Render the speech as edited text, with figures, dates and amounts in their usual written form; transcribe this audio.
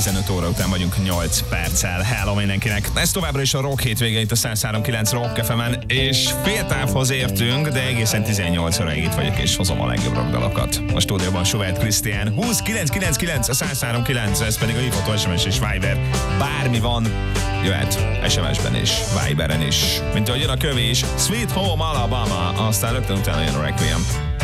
15 óra után vagyunk 8 perccel. Hello mindenkinek! Ez továbbra is a Rock hétvége itt a 103.9 Rock FM-en, és fél távhoz értünk, de egészen 18 óraig itt vagyok, és hozom a legjobb rockdalokat. A stúdióban Suvert Krisztián, 20999 a 103.9, ez pedig a iPhone, SMS és Viber. Bármi van, jöhet SMS-ben is, Viberen is. Mint ahogy jön a kövés, Sweet Home Alabama, aztán rögtön utána jön a Requiem.